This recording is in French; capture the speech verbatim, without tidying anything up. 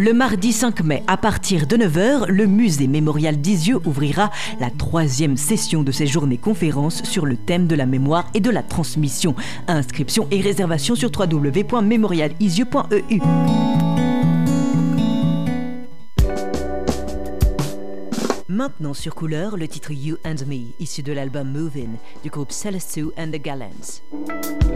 Le mardi cinq mai, à partir de neuf heures, le musée mémorial d'Isieux ouvrira la troisième session de ses journées conférences sur le thème de la mémoire et de la transmission. Inscription et réservation sur w w w point mémorial isieux point e u. Maintenant sur Couleur, le titre You and Me, issu de l'album Movin' du groupe Celeste and the Gallants.